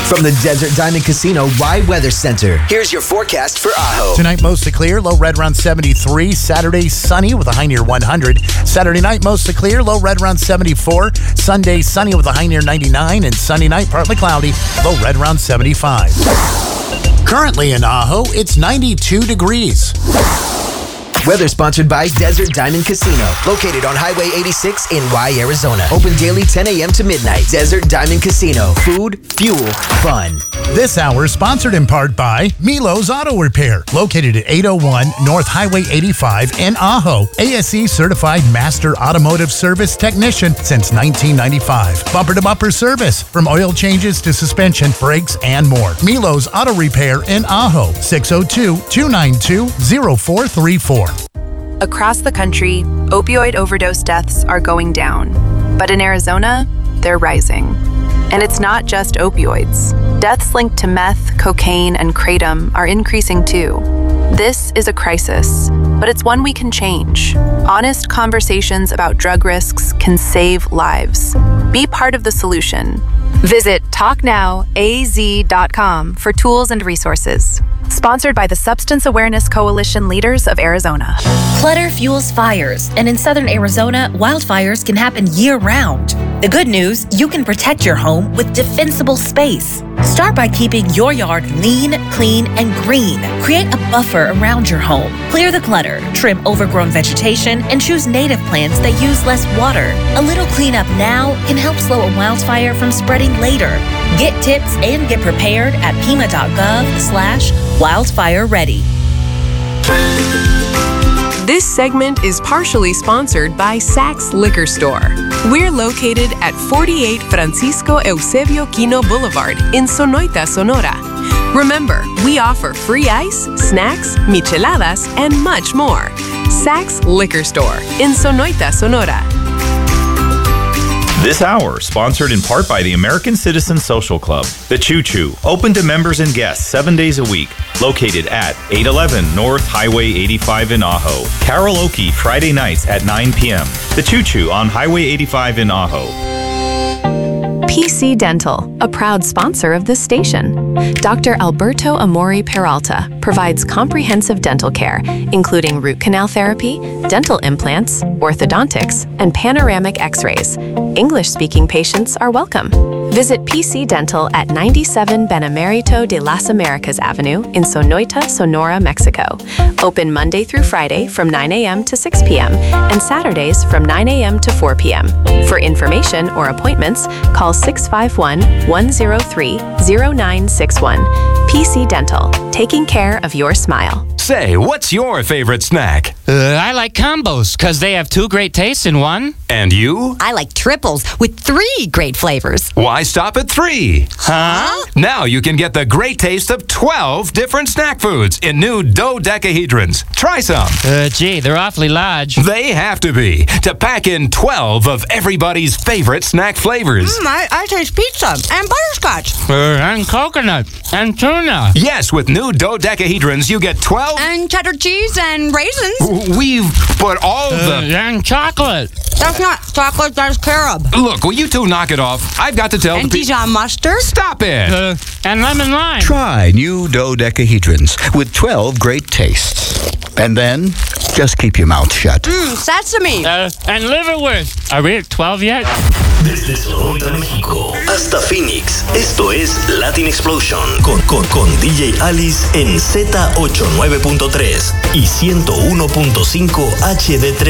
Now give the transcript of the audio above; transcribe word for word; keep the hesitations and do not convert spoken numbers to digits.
From the Desert Diamond Casino Y Weather Center, here's your forecast for Ajo. Tonight, mostly clear, low red around seventy-three. Saturday, sunny with a high near one hundred. Saturday night, mostly clear, low red around seventy-four. Sunday, sunny with a high near ninety-nine. And Sunday night, partly cloudy, low red around seventy-five. Currently in Ajo, it's ninety-two degrees. Weather sponsored by Desert Diamond Casino, located on Highway eighty-six in Y, Arizona. Open daily ten a.m. to midnight. Desert Diamond Casino. Food, fuel, fun. This hour is sponsored in part by Milo's Auto Repair, located at eight oh one North Highway eighty-five in Ajo. A S E certified master automotive service technician since nineteen ninety-five. Bumper-to-bumper service, from oil changes to suspension, brakes, and more. Milo's Auto Repair in Ajo, six oh two, two nine two, oh four three four. Across the country, opioid overdose deaths are going down. But in Arizona, they're rising. And it's not just opioids. Deaths linked to meth, cocaine, and kratom are increasing too. This is a crisis, but it's one we can change. Honest conversations about drug risks can save lives. Be part of the solution. Visit talk now A Z dot com for tools and resources. Sponsored by the Substance Awareness Coalition Leaders of Arizona. Clutter fuels fires, and in southern Arizona, wildfires can happen year-round. The good news, you can protect your home with defensible space. Start by keeping your yard lean, clean, and green. Create a buffer around your home. Clear the clutter, trim overgrown vegetation, and choose native plants that use less water. A little cleanup now can help slow a wildfire from spreading later. Get tips and get prepared at pima.gov slash wildfire ready. This segment is partially sponsored by Saks Liquor Store. We're located at forty-eight Francisco Eusebio Quino Boulevard in Sonoita, Sonora. Remember, we offer free ice, snacks, micheladas, and much more. Saks Liquor Store in Sonoita, Sonora. This hour, sponsored in part by the American Citizen Social Club. The Choo Choo, open to members and guests seven days a week. Located at eight eleven North Highway eighty-five in Ajo. Karaoke Friday nights at nine p.m. The Choo Choo on Highway eighty-five in Ajo. P C Dental, a proud sponsor of this station. Doctor Alberto Amori Peralta provides comprehensive dental care, including root canal therapy, dental implants, orthodontics, and panoramic x-rays. English-speaking patients are welcome. Visit P C Dental at ninety-seven Benemerito de las Americas Avenue in Sonoita, Sonora, Mexico. Open Monday through Friday from nine a.m. to six p.m. and Saturdays from nine a.m. to four p.m. For information or appointments, call six five one, one zero three, zero nine six one. P C Dental, taking care of your smile. Say, what's your favorite snack? Uh, I like combos, because they have two great tastes in one. And you? I like triples with three great flavors. Why stop at three? Huh? Now you can get the great taste of twelve different snack foods in new dodecahedrons. Try some. Uh, gee, they're awfully large. They have to be, to pack in twelve of everybody's favorite snack flavors. Mm, I, I taste pizza and butterscotch. Uh, and coconut and tuna. Yes, with new dodecahedrons, you get twelve... And cheddar cheese and raisins. We've put all uh, the... And chocolate. That's not chocolate, that's carob. Look, will you two knock it off? I've got to tell And the people... Dijon mustard. Stop it! Uh, and lemon lime. Try new dodecahedrons with twelve great tastes. And then, just keep your mouth shut. Mmm, sesame. Uh, and liverwurst. Are we at twelve yet? Desde Sonora, México, hasta Phoenix, esto es Latin Explosion con, con, con D J Alice en Z ochenta y nueve punto tres y ciento uno punto cinco H D tres.